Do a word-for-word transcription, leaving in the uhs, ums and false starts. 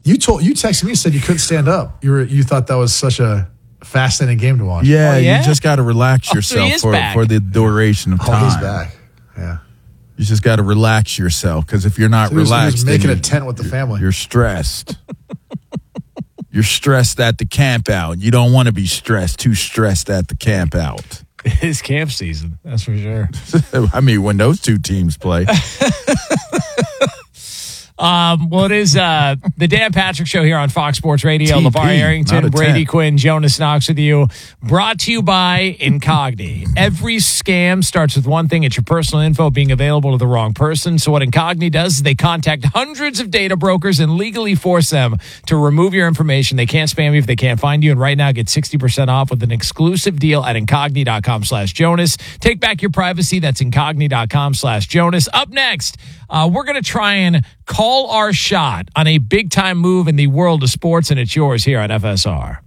You told you texted me and said you couldn't stand up. You were you thought that was such a fascinating game to watch. Yeah, Oh, yeah? you just got to relax Oh, so he yourself is for, back. for the duration of Oh, time. he's back. Yeah. You just got to relax yourself because if you're not So he was- he was relaxed, making then a tent with the you're- family. You're stressed. You're stressed at the camp out. You don't want to be stressed. Too stressed at the camp out. It's camp season, that's for sure. I mean, when those two teams play. Um, well, it is uh, the Dan Patrick Show here on Fox Sports Radio. T P, LeVar not Arrington, a Brady tent. Quinn, Jonas Knox with you. Brought to you by Incogni. Every scam starts with one thing. It's your personal info being available to the wrong person. So what Incogni does is they contact hundreds of data brokers and legally force them to remove your information. They can't spam you if they can't find you. And right now, get sixty percent off with an exclusive deal at incogni.com slash Jonas. Take back your privacy. That's incogni.com slash Jonas. Up next, uh, we're going to try and call our shot on a big-time move in the world of sports, and it's yours here on F S R.